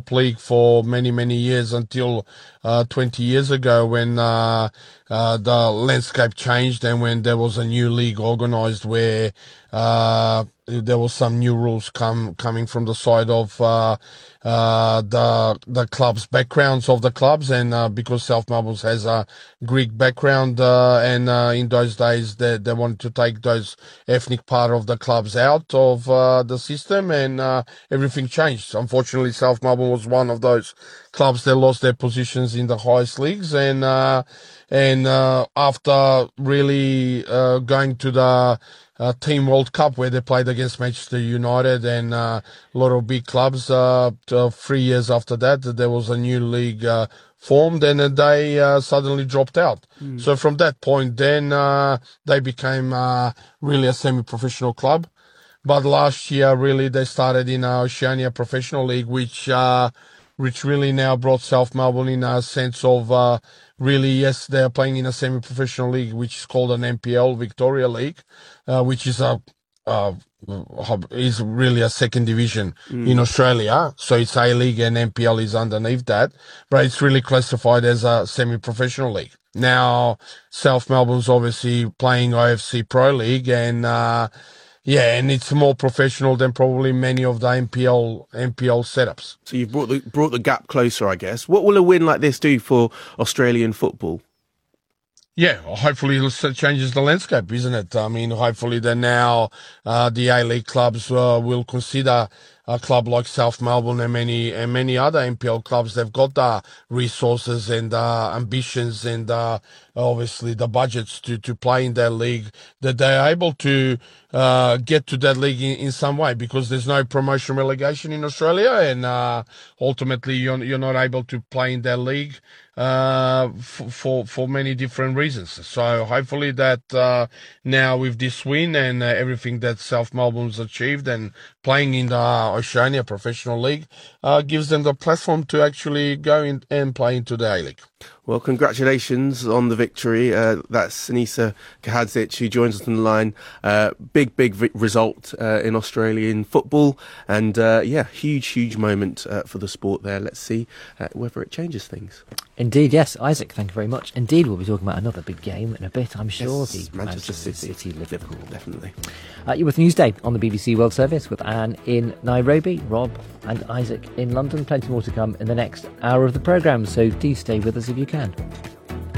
league for many years until 20 years ago when the landscape changed and when there was a new league organised where there was some new rules coming from the side of the clubs, backgrounds of the clubs, and because South Melbourne has a Greek background, and in those days they wanted to take those ethnic part of the clubs out of the system, and everything changed. Unfortunately, South Melbourne was one of those clubs that lost their positions in the highest leagues, and after really going to the Team World Cup where they played against Manchester United and a lot of big clubs. 3 years after that, there was a new league formed, and they suddenly dropped out. So from that point, then they became really a semi-professional club. But last year, really, they started in Oceania Professional League, which really now brought South Melbourne in a sense of really, yes, they are playing in a semi-professional league, which is called an NPL, Victoria League, which is is really a second division in Australia. So it's A-League and NPL is underneath that, but it's really classified as a semi-professional league. Now, South Melbourne's obviously playing IFC Pro League, and and it's more professional than probably many of the NPL setups. So you've brought the gap closer, I guess. What will a win like this do for Australian football? Yeah, hopefully it changes the landscape, isn't it? I mean, hopefully then now the A-League clubs will consider a club like South Melbourne and many other NPL clubs. They've got the resources and ambitions and obviously the budgets to play in that league, that they're able to get to that league in some way, because there's no promotion relegation in Australia, and ultimately you're not able to play in that league for many different reasons. So hopefully that now with this win and everything that South Melbourne's achieved and playing in the Oceania Professional League gives them the platform to actually go in and play into the A-League. Well, congratulations on the victory. That's Sinisa Kahadzic, who joins us on the line. Big result in Australian football, and huge moment for the sport there. Let's see whether it changes things. Indeed, yes. Isaac, thank you very much. Indeed, we'll be talking about another big game in a bit, I'm sure. Yes, the Manchester City, Liverpool. Definitely. You're with Newsday on the BBC World Service with Anne in Nairobi, Rob and Isaac in London. Plenty more to come in the next hour of the programme, so do stay with us if you can.